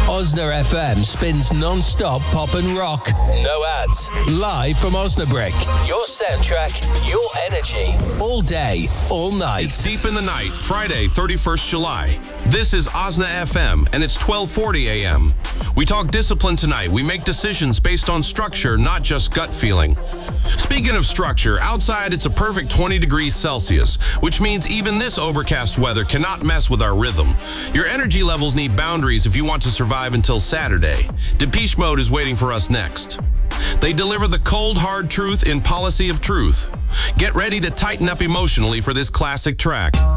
Osna FM spins non-stop pop and rock. No ads. Live from Osnabrück. Your soundtrack, your energy. All day, all night. It's Deep in the Night, Friday, 31st July. This is Osna FM, and it's 12:40 a.m. We talk discipline tonight. We make decisions based on structure, not just gut feeling. Speaking of structure, outside it's a perfect 20 degrees Celsius, which means even this overcast weather cannot mess with our rhythm. Your energy levels need boundaries if you want to survive until Saturday. Depeche Mode is waiting for us next. They deliver the cold, hard truth in Policy of Truth. Get ready to tighten up emotionally for this classic track.